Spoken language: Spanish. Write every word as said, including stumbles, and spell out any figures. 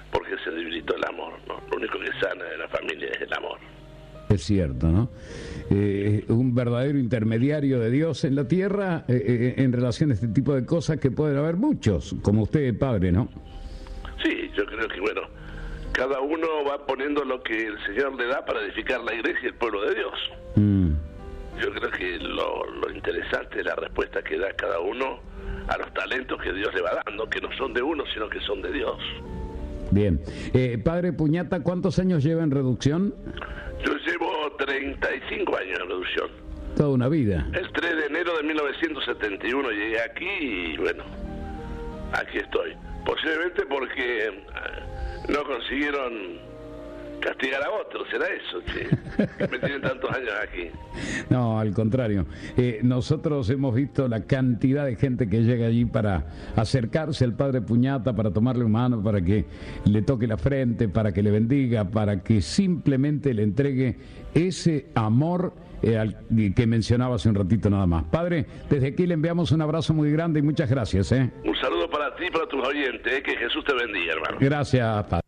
porque se debilitó el amor, ¿no? Lo único que sana de la familia es el amor. Es cierto, ¿no? Eh, un verdadero intermediario de Dios en la tierra eh, eh, en relación a este tipo de cosas que pueden haber muchos, como usted, padre, ¿no? Sí, yo creo que, bueno, cada uno va poniendo lo que el Señor le da para edificar la iglesia y el pueblo de Dios. Mm. Yo creo que lo, lo interesante es la respuesta que da cada uno a los talentos que Dios le va dando, que no son de uno, sino que son de Dios. Bien. Eh, padre Puñata, ¿cuántos años lleva en reducción? Yo llevo treinta y cinco años en reducción. Toda una vida. El tres de enero de mil novecientos setenta y uno llegué aquí y, bueno, aquí estoy. Posiblemente porque eh, no consiguieron castigar a otros, ¿será eso, che? Que me tienen tantos años aquí. No, al contrario. Eh, nosotros hemos visto la cantidad de gente que llega allí para acercarse al padre Puñata, para tomarle una mano, para que le toque la frente, para que le bendiga, para que simplemente le entregue ese amor eh, al, que mencionaba hace un ratito nada más. Padre, desde aquí le enviamos un abrazo muy grande y muchas gracias. ¿eh? Un saludo para ti y para tus oyentes, eh, que Jesús te bendiga, hermano. Gracias, padre.